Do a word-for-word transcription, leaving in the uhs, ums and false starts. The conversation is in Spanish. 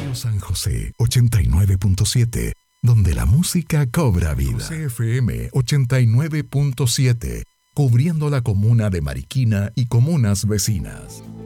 Radio San José ochenta y nueve punto siete, donde la música cobra vida. C F M ochenta y nueve punto siete, cubriendo la comuna de Mariquina y comunas vecinas.